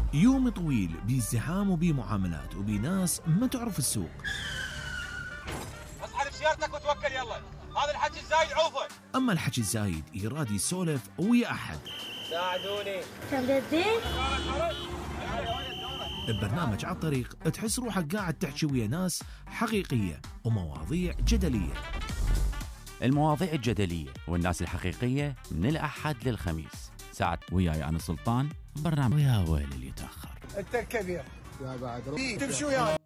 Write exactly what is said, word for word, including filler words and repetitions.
يوم طويل بازدحام وبمعاملات وبناس ما تعرف السوق. اسحب سيارتك وتوكل يلا، هذا الحكي الزايد عوفه. اما الحكي الزايد يراد يسولف ويا احد. ساعدوني. كم جديد؟ ببرنامج على الطريق تحس روحك قاعد تحكي ويا ناس حقيقية ومواضيع جدلية. المواضيع الجدلية والناس الحقيقية من الأحد للخميس ساعة وياي أنا سلطان، برنامج ويا ويل اللي يتأخر. انت الكبير يا بعد تمشي وياي.